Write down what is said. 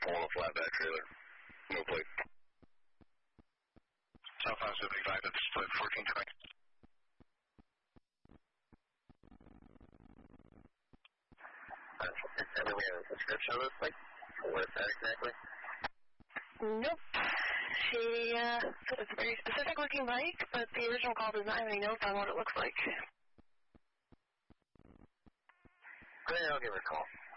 pulling a flatbed trailer. No plate. Southbound 75, that's split 1420. Do we have a description of this thing? Where it's at exactly? Nope. She said it's a very specific looking bike, but the original call does not have any notes on what it looks like. I'll give her a call.